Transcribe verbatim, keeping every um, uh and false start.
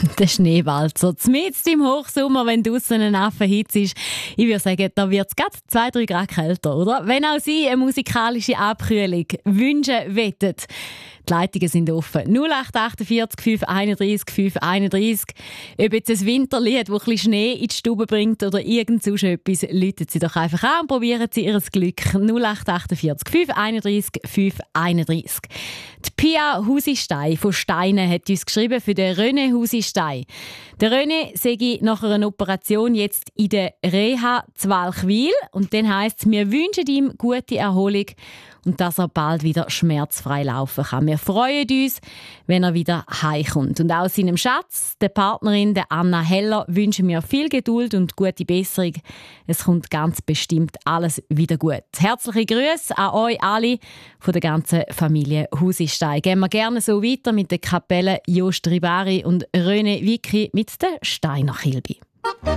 Der Schneewalzer. Zumindest im Hochsommer, wenn draussen ein Affenhitze ist. Ich würde sagen, da wird es gerade zwei, drei Grad kälter, oder? Wenn auch Sie eine musikalische Abkühlung wünschen wettet. Die Leitungen sind offen. null acht achtundvierzig fünf einunddreißig fünf einunddreißig. Ob jetzt ein Winterlied, das ein bisschen Schnee in die Stube bringt oder irgend so etwas, läuten Sie doch einfach an und probieren Sie Ihr Glück. null acht achtundvierzig fünf einunddreißig fünf einunddreißig. Die Pia Husistein von Steinen hat uns geschrieben für den René Husistein. Der René sei nach einer Operation jetzt in der Reha zu Walchwil und dann heisst es, wir wünschen ihm gute Erholung und dass er bald wieder schmerzfrei laufen kann. Wir freuen uns, wenn er wieder heimkommt. Und auch seinem Schatz, der Partnerin, der Anna Heller, wünschen wir viel Geduld und gute Besserung. Es kommt ganz bestimmt alles wieder gut. Herzliche Grüße an euch alle von der ganzen Familie Husistein. Gehen wir gerne so weiter mit der Kapelle Jost Ribari und René Vicky mit der Steiner Kilby.